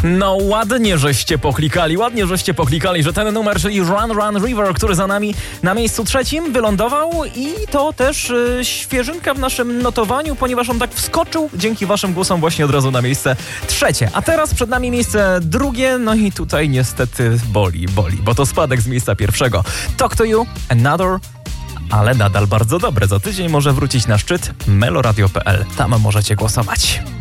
No ładnie żeście poklikali, że ten numer, czyli Run Run River, który za nami na miejscu 3 wylądował i to też świeżynka w naszym notowaniu, ponieważ on tak wskoczył dzięki waszym głosom właśnie od razu na miejsce 3. A teraz przed nami miejsce 2, no i tutaj niestety boli, bo to spadek z miejsca 1. Talk to You, Another, ale nadal bardzo dobre. Za tydzień może wrócić na szczyt meloradio.pl. Tam możecie głosować.